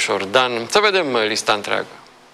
Nicușor Dan. Să vedem lista întreagă.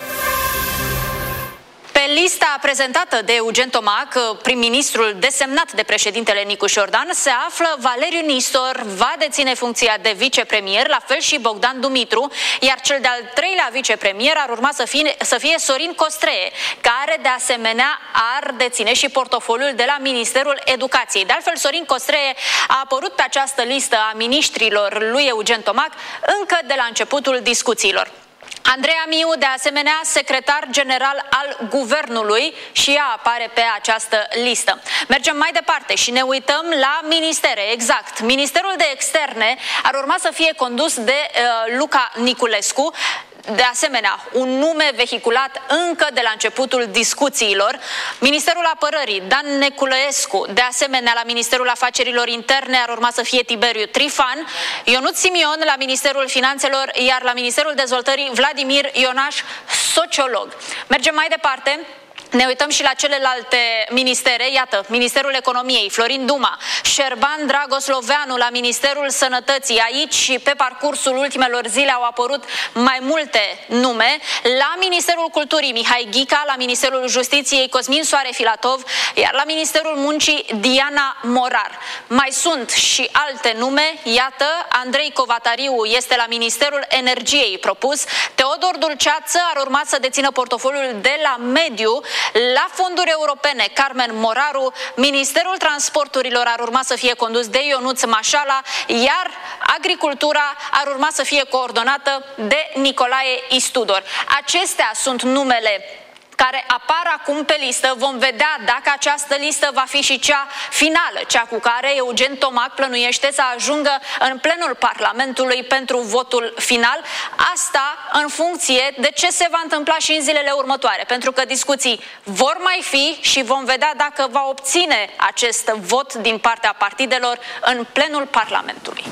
Pe lista prezentată de Eugen Tomac, prim-ministrul desemnat de președintele Nicușor Dan, se află Valeriu Nistor, va deține funcția de vicepremier, la fel și Bogdan Dumitru, iar cel de-al treilea vicepremier ar urma să fie Sorin Costree, care de asemenea ar deține și portofoliul de la Ministerul Educației. De altfel, Sorin Costree a apărut pe această listă a miniștrilor lui Eugen Tomac încă de la începutul discuțiilor. Andreea Miu, de asemenea, secretar general al guvernului, și ea apare pe această listă. Mergem mai departe și ne uităm la ministere. Exact. Ministerul de Externe ar urma să fie condus de Luca Niculescu. De asemenea, un nume vehiculat încă de la începutul discuțiilor. Ministerul Apărării, Dan Neculescu. De asemenea, la Ministerul Afacerilor Interne ar urma să fie Tiberiu Trifan. Ionut Simion la Ministerul Finanțelor, iar la Ministerul Dezvoltării Vladimir Ionaș, sociolog. Mergem mai departe. Ne uităm și la celelalte ministere. Iată, Ministerul Economiei, Florin Duma, Șerban Dragosloveanu la Ministerul Sănătății. Aici și pe parcursul ultimelor zile au apărut mai multe nume. La Ministerul Culturii, Mihai Ghica, la Ministerul Justiției, Cosmin Soare Filatov, iar la Ministerul Muncii, Diana Morar. Mai sunt și alte nume. Iată, Andrei Covatariu este la Ministerul Energiei propus. Teodor Dulceață ar urma să dețină portofoliul de la Mediu. La fonduri europene, Carmen Moraru. Ministerul Transporturilor ar urma să fie condus de Ionuț Mașala, iar agricultura ar urma să fie coordonată de Nicolae Istudor. Acestea sunt numele care apar acum pe listă. Vom vedea dacă această listă va fi și cea finală, cea cu care Eugen Tomac plănuiește să ajungă în plenul Parlamentului pentru votul final. Asta în funcție de ce se va întâmpla și în zilele următoare, pentru că discuții vor mai fi și vom vedea dacă va obține acest vot din partea partidelor în plenul Parlamentului.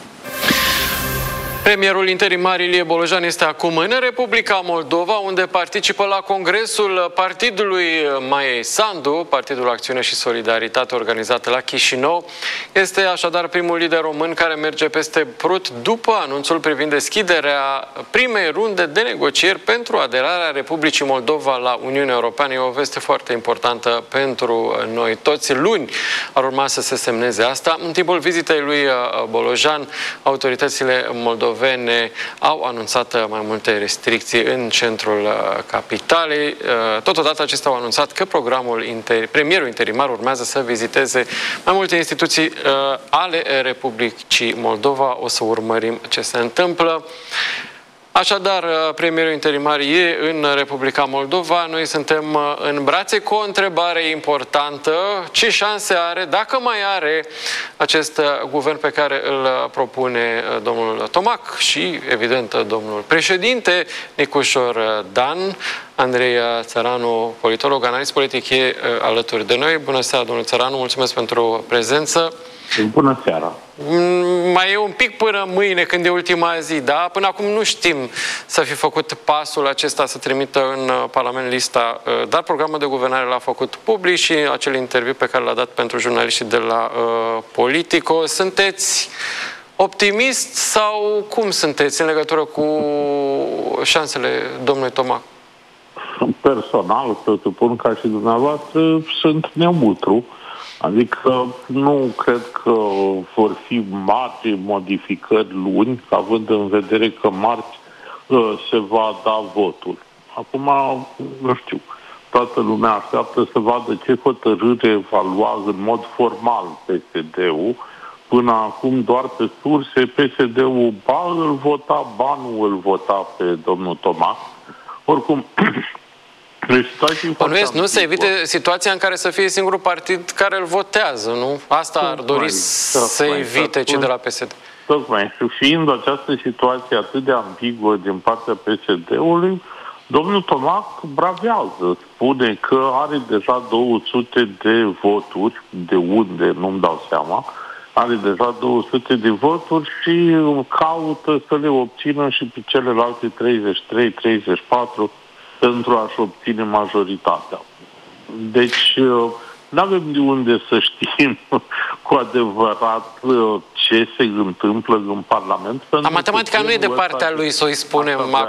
Premierul interimar Ilie Bolojan este acum în Republica Moldova, unde participă la congresul partidului Maiei Sandu, Partidul Acțiune și Solidaritate, organizat la Chișinău. Este așadar primul lider român care merge peste Prut după anunțul privind deschiderea primei runde de negocieri pentru aderarea Republicii Moldova la Uniunea Europeană. E o veste foarte importantă pentru noi toți. Luni ar urma să se semneze asta. În timpul vizitei lui Bolojan, autoritățile moldovene au anunțat mai multe restricții în centrul capitalei. Totodată acestea au anunțat că premierul interimar urmează să viziteze mai multe instituții ale Republicii Moldova. O să urmărim ce se întâmplă. Așadar, premierul interimar e în Republica Moldova. Noi suntem în brațe cu o întrebare importantă. Ce șanse are, dacă mai are, acest guvern pe care îl propune domnul Tomac și, evident, domnul președinte Nicușor Dan? Andrei Țăranu, politolog, analist politic, e alături de noi. Bună seara, domnul Țăranu, mulțumesc pentru prezență. Bună seara! Mai e un pic până mâine, când e ultima zi, da? Până acum nu știm să fi făcut pasul acesta să trimită în Parlament lista, dar programul de guvernare l-a făcut public și acel interviu pe care l-a dat pentru jurnaliștii de la Politico. Sunteți optimist sau cum sunteți în legătură cu șansele domnului Tomac? Personal, să supun ca și dumneavoastră, sunt neutru. Adică nu cred că vor fi mari modificări luni, având în vedere că marți se va da votul. Acum, nu știu, toată lumea așteaptă să vadă ce hotărâre va lua în mod formal PSD-ul. Până acum, doar pe surse, PSD-ul ba îl vota, ba nu îl vota pe domnul Tomac. Oricum, Bănuiesc, nu se evite situația în care să fie singurul partid care îl votează, nu? Asta ar dori să evite cei de la PSD. Tocmai. Și fiind această situație atât de ambiguă din partea PSD-ului, domnul Tomac bravează. Spune că are deja 200 de voturi, de unde nu-mi dau seama, are deja 200 de voturi și caută să le obțină și pe celelalte 33-34 pentru a-și obține majoritatea. Deci, nu avem de unde să știm cu adevărat ce se întâmplă în Parlament. Matematica nu e de partea lui, să-i spunem acum.